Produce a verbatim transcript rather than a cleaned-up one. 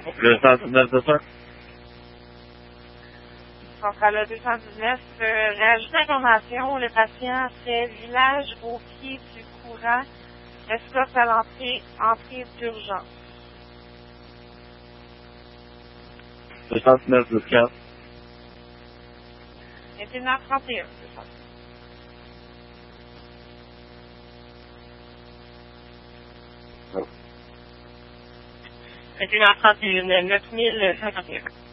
Le cent dix-neuf de ça? On sera le deux cent dix-neuf. Euh, rajouter information, le patient fait village au pied du courant, escorte à l'entrée, entrée d'urgence. deux cent dix-neuf de quatre. vingt et une heures trente et un. vingt et une heures trente et un, neuf mille cinquante et un.